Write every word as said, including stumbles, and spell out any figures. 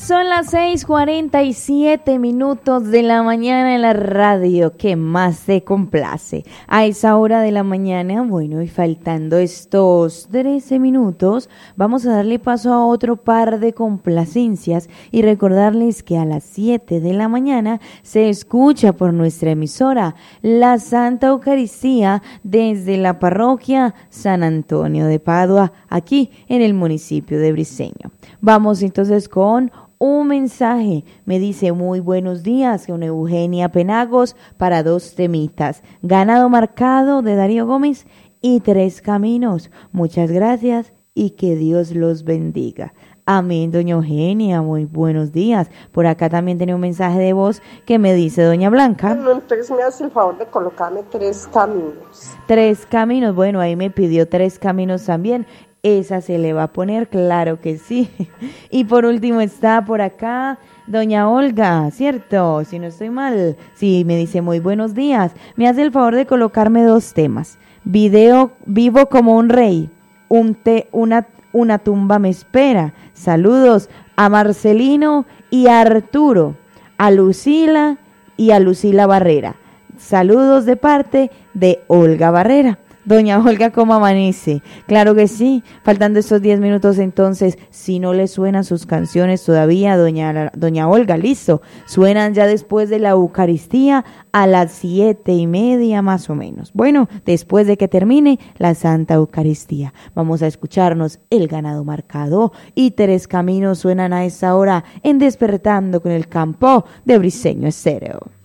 Son las seis cuarenta y siete minutos de la mañana en la radio que más te complace. A esa hora de la mañana, bueno, y faltando estos trece minutos, vamos a darle paso a otro par de complacencias y recordarles que a las siete de la mañana se escucha por nuestra emisora la Santa Eucaristía desde la parroquia San Antonio de Padua, aquí en el municipio de Briceño. Vamos entonces con un mensaje. Me dice: muy buenos días, con Eugenia Penagos para dos temitas. Ganado marcado de Darío Gómez y Tres Caminos. Muchas gracias y que Dios los bendiga. Amén, doña Eugenia, muy buenos días. Por acá también tenía un mensaje de voz que me dice doña Blanca. Bueno, entonces me hace el favor de colocarme Tres Caminos. Tres Caminos, bueno, ahí me pidió Tres Caminos también. Esa se le va a poner, claro que sí. Y por último está por acá doña Olga, ¿cierto? Si no estoy mal. Sí, me dice: muy buenos días. Me hace el favor de colocarme dos temas. Video Vivo como un rey. Un te, una, una tumba me espera. Saludos a Marcelino y a Arturo, a Lucila y a Lucila Barrera. Saludos de parte de Olga Barrera. Doña Olga, ¿cómo amanece? Claro que sí, faltando estos diez minutos entonces, si no le suenan sus canciones todavía, doña, doña Olga, listo, suenan ya después de la Eucaristía a las siete y media más o menos. Bueno, después de que termine la Santa Eucaristía, vamos a escucharnos El Ganado Marcado y Tres Caminos suenan a esa hora en Despertando con el Campo de Briceño Estéreo.